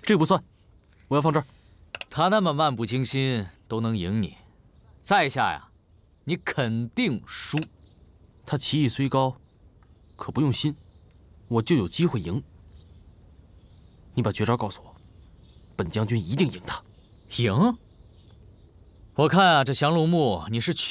这不算，我要放这儿。 他那么漫不经心都能赢你，在下呀，你肯定输。 他棋艺虽高，可不用心，我就有机会赢。你把绝招告诉我，本将军一定赢他。 赢？我看啊，这降龙木你是